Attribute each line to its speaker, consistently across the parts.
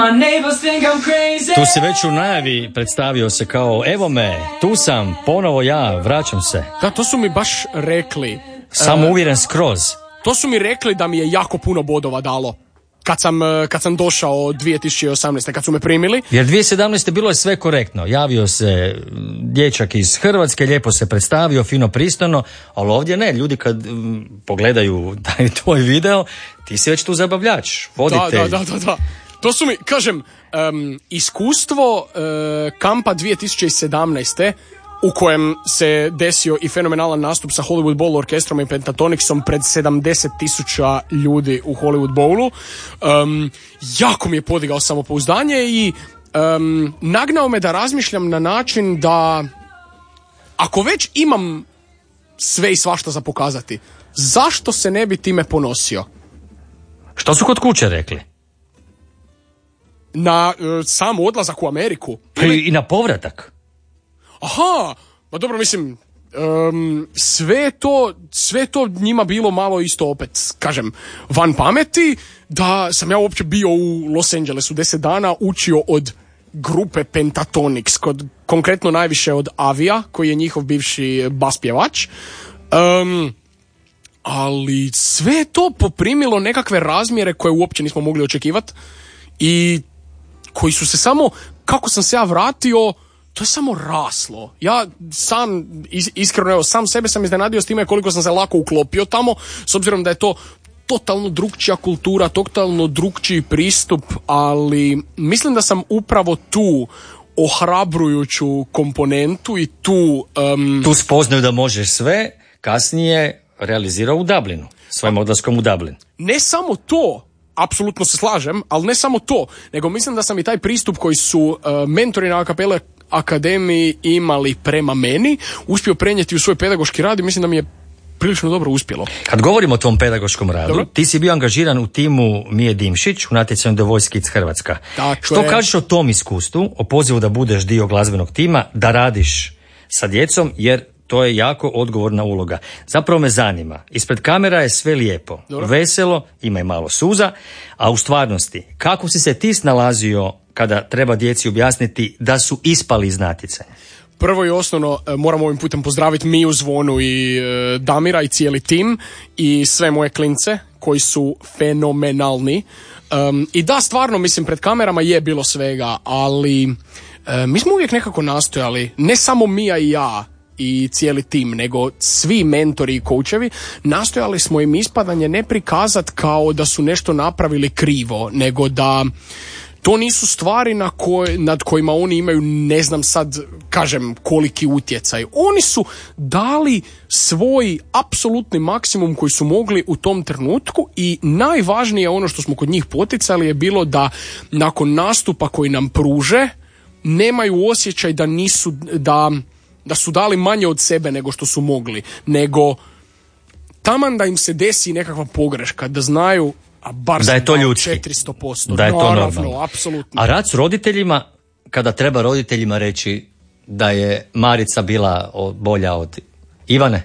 Speaker 1: Tu se već u najavi predstavio se kao evo me, tu sam, ponovo ja, vraćam se.
Speaker 2: Da, to su mi baš rekli.
Speaker 1: Samo uvjeren skroz.
Speaker 2: To su mi rekli da mi je jako puno bodova dalo kad sam došao 2018. kad su me primili.
Speaker 1: Jer 2017. bilo je sve korektno. Javio se dječak iz Hrvatske, lijepo se predstavio, fino pristojno, ali ovdje ne. Ljudi kad pogledaju taj tvoj video, ti si već tu zabavljač, voditelj.
Speaker 2: Da. To su mi, kažem, iskustvo kampa 2017. u kojem se desio i fenomenalan nastup sa Hollywood Bowl orkestrom i Pentatonixom pred 70,000 ljudi u Hollywood Bowlu. Jako mi je podigao samopouzdanje i nagnao me da razmišljam na način da ako već imam sve i svašta za pokazati, zašto se ne bi time ponosio?
Speaker 1: Što su kod kuće rekli?
Speaker 2: Na sam odlazak u Ameriku.
Speaker 1: I na povratak.
Speaker 2: Aha, pa dobro, mislim, sve to njima bilo malo isto opet, kažem, van pameti, da sam ja uopće bio u Los Angelesu 10 dana, učio od grupe Pentatonix, konkretno najviše od Avija, koji je njihov bivši bas pjevač, ali sve to poprimilo nekakve razmjere koje uopće nismo mogli očekivati i koji su se samo, kako sam se ja vratio, to je samo raslo. Ja sam, iskreno, evo, sam sebe sam iznenadio s time koliko sam se lako uklopio tamo, s obzirom da je to totalno drukčija kultura, totalno drukčiji pristup, ali mislim da sam upravo tu ohrabrujuću komponentu i tu
Speaker 1: spoznaju da možeš sve, kasnije realizirao u Dublinu, svojim odlaskom u Dublin.
Speaker 2: Ne samo to, apsolutno se slažem, ali ne samo to, nego mislim da sam i taj pristup koji su mentori na Acapella akademiji imali prema meni, uspio prenijeti u svoj pedagoški rad i mislim da mi je prilično dobro uspjelo.
Speaker 1: Kad govorimo o tom pedagoškom radu, dobro, ti si bio angažiran u timu Mije Dimšić u natjecanju The Voice Kids Hrvatska. Što kažeš o tom iskustvu, o pozivu da budeš dio glazbenog tima, da radiš sa djecom, jer to je jako odgovorna uloga. Zapravo me zanima, ispred kamera je sve lijepo, dobro, veselo, ima i malo suza, a u stvarnosti, kako si se ti snalazio kada treba djeci objasniti da su ispali iz natjecanja?
Speaker 2: Prvo i osnovno moram ovim putem pozdraviti Miju, Zvonu i Damira i cijeli tim i sve moje klince koji su fenomenalni. I da, stvarno, mislim, pred kamerama je bilo svega, ali mi smo uvijek nekako nastojali, ne samo Mija i ja i cijeli tim, nego svi mentori i coachevi, nastojali smo im ispadanje ne prikazati kao da su nešto napravili krivo, nego da to nisu stvari nad kojima oni imaju, ne znam sad, kažem, koliki utjecaj. Oni su dali svoj apsolutni maksimum koji su mogli u tom trenutku i najvažnije ono što smo kod njih poticali je bilo da nakon nastupa koji nam pruže nemaju osjećaj da su dali manje od sebe nego što su mogli, nego taman da im se desi nekakva pogreška, da znaju
Speaker 1: da je to ljudski,
Speaker 2: 400%,
Speaker 1: da je to normalno,
Speaker 2: apsolutno.
Speaker 1: A rad s roditeljima, kada treba roditeljima reći da je Marica bila bolja od Ivane?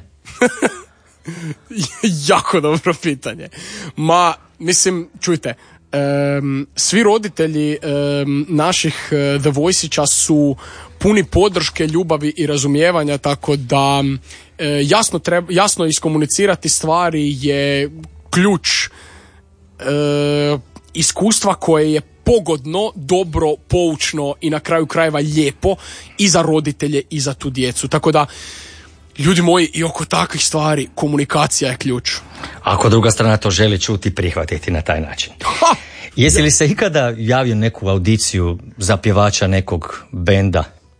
Speaker 2: Jako dobro pitanje. Mislim, čujte, svi roditelji naših The Voice-ića su puni podrške, ljubavi i razumijevanja, tako da jasno iskomunicirati stvari je ključ iskustva koje je pogodno, dobro, poučno i na kraju krajeva lijepo i za roditelje i za tu djecu. Tako da, ljudi moji, i oko takvih stvari komunikacija je ključ.
Speaker 1: Ako druga strana to želi čuti, prihvatiti na taj način. Jesi li se ikada javio neku audiciju za pjevača nekog benda?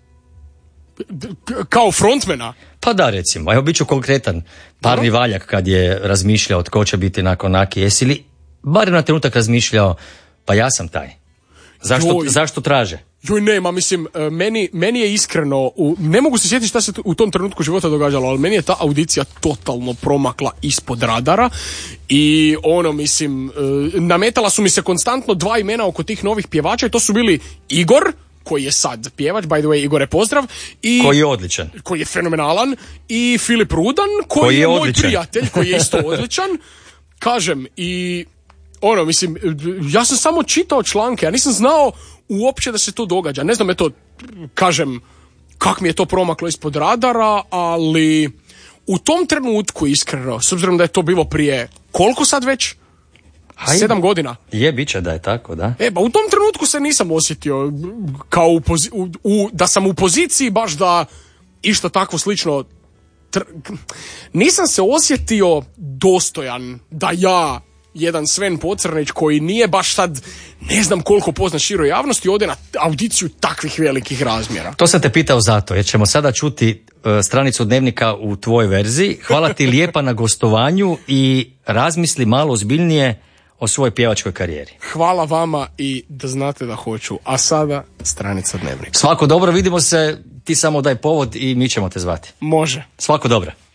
Speaker 2: Kao frontmana?
Speaker 1: Pa da, recimo. Evo, bit ću konkretan. Parni Valjak kad je razmišljao tko će biti nakon Naki, jesi li barem na trenutak razmišljao, pa ja sam taj? Zašto traže?
Speaker 2: Joj, nema, mislim, meni je iskreno, ne mogu se sjetiti šta se u tom trenutku života događalo, ali meni je ta audicija totalno promakla ispod radara i mislim, nametala su mi se konstantno dva imena oko tih novih pjevača i to su bili Igor, koji je sad pjevač, by the way, Igore, pozdrav. I
Speaker 1: koji je odličan.
Speaker 2: Koji je fenomenalan. I Filip Rudan, koji je moj prijatelj, koji je isto odličan. Kažem, i mislim, ja sam samo čitao članke, ja nisam znao uopće da se to događa. Ne znam, kažem, kak mi je to promaklo ispod radara, ali u tom trenutku, iskreno, s obzirom da je to bilo prije, koliko sad već? 7 godina.
Speaker 1: Je, bit će da je tako, da.
Speaker 2: U tom trenutku se nisam osjetio kao da sam u poziciji baš da išta takvo slično. Nisam se osjetio dostojan da ja, jedan Sven Pocrnić koji nije baš sad ne znam koliko pozna široj javnosti, ode na audiciju takvih velikih razmjera.
Speaker 1: To sam te pitao zato, jer ćemo sada čuti stranicu Dnevnika u tvojoj verziji. Hvala ti lijepa na gostovanju i razmisli malo ozbiljnije o svojoj pjevačkoj karijeri.
Speaker 2: Hvala vama i da znate da hoću. A sada stranica Dnevnika.
Speaker 1: Svako dobro, vidimo se, ti samo daj povod i mi ćemo te zvati.
Speaker 2: Može.
Speaker 1: Svako dobro.